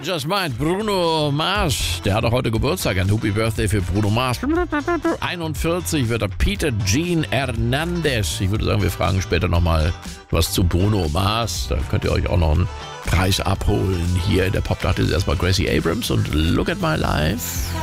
Just Mind, Bruno Mars. Der hat auch heute Geburtstag. Ein Happy Birthday für Bruno Mars. 41 wird er Peter Gene Hernandez. Ich würde sagen, wir fragen später nochmal was zu Bruno Mars. Da könnt ihr euch auch noch einen Preis abholen. Hier in der Popnacht ist erstmal Gracie Abrams und Look at My Life.